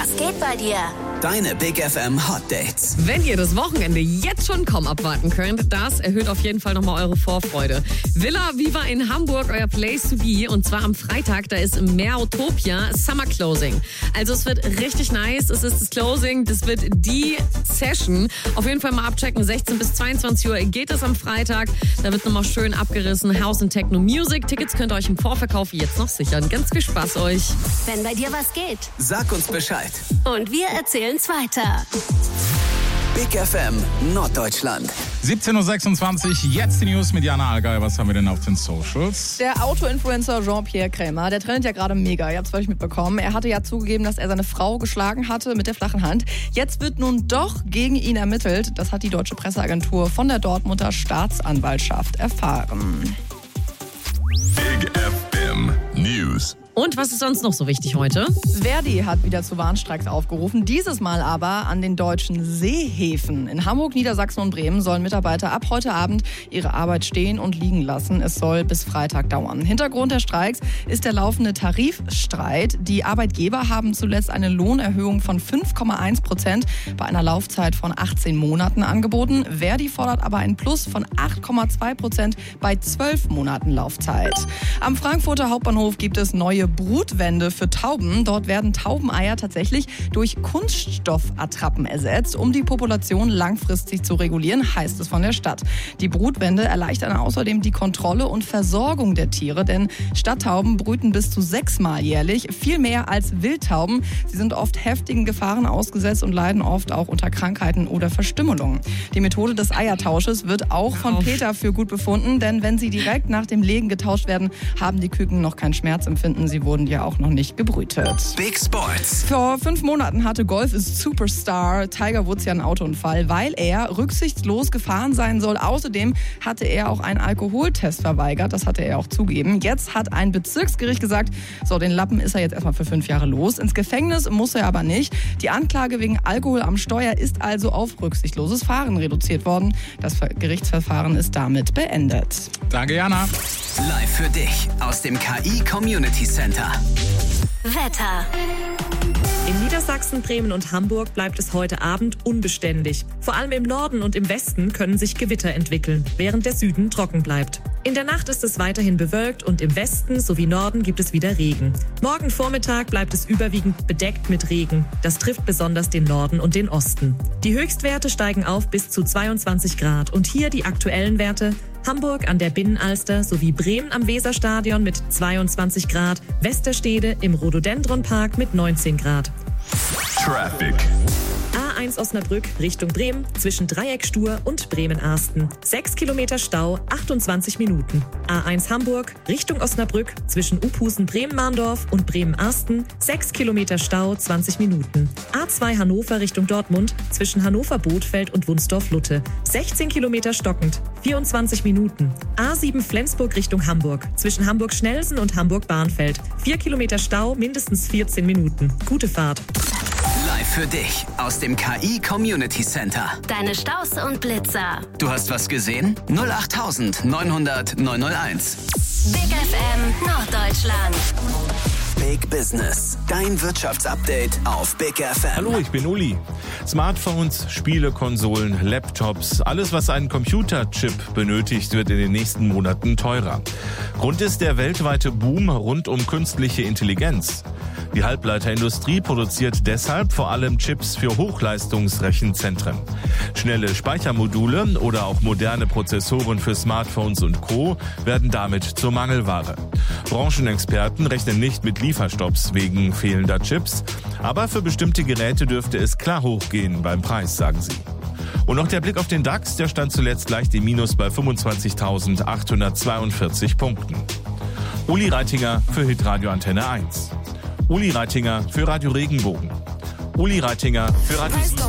Was geht bei dir? Deine Big FM Hot Dates. Wenn ihr das Wochenende jetzt schon kaum abwarten könnt, das erhöht auf jeden Fall nochmal eure Vorfreude. Villa Viva in Hamburg, euer Place to be. Und zwar am Freitag, da ist Meerutopia Summer Closing. Also es wird richtig nice. Es ist das Closing, das wird die Session. Auf jeden Fall mal abchecken. 16 bis 22 Uhr geht es am Freitag. Da wird nochmal schön abgerissen. House and Techno Music. Tickets könnt ihr euch im Vorverkauf jetzt noch sichern. Ganz viel Spaß euch. Wenn bei dir was geht. Sag uns Bescheid. Und wir erzählen's weiter. Big FM Norddeutschland. 17.26 Uhr, jetzt die News mit Jana Allgeier. Was haben wir denn auf den Socials? Der Auto-Influencer Jean-Pierre Krämer, der trendet ja gerade mega. Ihr habt es vielleicht mitbekommen. Er hatte ja zugegeben, dass er seine Frau geschlagen hatte mit der flachen Hand. Jetzt wird nun doch gegen ihn ermittelt. Das hat die deutsche Presseagentur von der Dortmunder Staatsanwaltschaft erfahren. Big FM News. Und was ist sonst noch so wichtig heute? Verdi hat wieder zu Warnstreiks aufgerufen, dieses Mal aber an den deutschen Seehäfen. In Hamburg, Niedersachsen und Bremen sollen Mitarbeiter ab heute Abend ihre Arbeit stehen und liegen lassen. Es soll bis Freitag dauern. Hintergrund der Streiks ist der laufende Tarifstreit. Die Arbeitgeber haben zuletzt eine Lohnerhöhung von 5,1% bei einer Laufzeit von 18 Monaten angeboten. Verdi fordert aber ein Plus von 8,2% bei 12 Monaten Laufzeit. Am Frankfurter Hauptbahnhof gibt es neue Brutwände für Tauben. Dort werden Taubeneier tatsächlich durch Kunststoffattrappen ersetzt, um die Population langfristig zu regulieren, heißt es von der Stadt. Die Brutwände erleichtern außerdem die Kontrolle und Versorgung der Tiere, denn Stadttauben brüten bis zu 6-mal jährlich, viel mehr als Wildtauben. Sie sind oft heftigen Gefahren ausgesetzt und leiden oft auch unter Krankheiten oder Verstümmelungen. Die Methode des Eiertausches wird auch von Peter für gut befunden, denn wenn sie direkt nach dem Legen getauscht werden, haben die Küken noch kein Schmerzempfinden. Sie wurden ja auch noch nicht gebrütet. Big Sports. Vor 5 Monaten hatte Golf-Superstar Tiger Woods ja einen Autounfall, weil er rücksichtslos gefahren sein soll. Außerdem hatte er auch einen Alkoholtest verweigert. Das hatte er auch zugegeben. Jetzt hat ein Bezirksgericht gesagt, so, den Lappen ist er jetzt erstmal für 5 Jahre los. Ins Gefängnis muss er aber nicht. Die Anklage wegen Alkohol am Steuer ist also auf rücksichtsloses Fahren reduziert worden. Das Gerichtsverfahren ist damit beendet. Danke, Jana. Live für dich aus dem KI Community Center. Wetter. In Niedersachsen, Bremen und Hamburg bleibt es heute Abend unbeständig. Vor allem im Norden und im Westen können sich Gewitter entwickeln, während der Süden trocken bleibt. In der Nacht ist es weiterhin bewölkt und im Westen sowie Norden gibt es wieder Regen. Morgen Vormittag bleibt es überwiegend bedeckt mit Regen. Das trifft besonders den Norden und den Osten. Die Höchstwerte steigen auf bis zu 22 Grad. Und hier die aktuellen Werte: Hamburg an der Binnenalster sowie Bremen am Weserstadion mit 22 Grad, Westerstede im Rhododendronpark mit 19 Grad. Traffic. A1 Osnabrück Richtung Bremen zwischen Dreieckstur und Bremen-Arsten. 6 Kilometer Stau, 28 Minuten. A1 Hamburg Richtung Osnabrück zwischen Uphusen-Bremen-Mahndorf und Bremen-Arsten. 6 Kilometer Stau, 20 Minuten. A2 Hannover Richtung Dortmund zwischen Hannover-Bothfeld und Wunsdorf-Lutte. 16 Kilometer stockend, 24 Minuten. A7 Flensburg Richtung Hamburg zwischen Hamburg-Schnellsen und Hamburg-Bahnfeld. 4 Kilometer Stau, mindestens 14 Minuten. Gute Fahrt. Live für dich aus dem KI Community Center. Deine Staus und Blitzer. Du hast was gesehen? 08900 901. Big FM Norddeutschland. Big Business. Dein Wirtschaftsupdate auf Big FM. Hallo, ich bin Uli. Smartphones, Spielekonsolen, Laptops, alles, was einen Computerchip benötigt, wird in den nächsten Monaten teurer. Grund ist der weltweite Boom rund um künstliche Intelligenz. Die Halbleiterindustrie produziert deshalb vor allem Chips für Hochleistungsrechenzentren. Schnelle Speichermodule oder auch moderne Prozessoren für Smartphones und Co. werden damit zur Mangelware. Branchenexperten rechnen nicht mit Lieferstopps wegen fehlender Chips, aber für bestimmte Geräte dürfte es klar hochgehen beim Preis, sagen sie. Und noch der Blick auf den DAX, der stand zuletzt leicht im Minus bei 25.842 Punkten. Uli Reitinger für Hitradio Antenne 1. Uli Reitinger für Radio Regenbogen. Uli Reitinger für Radio 7.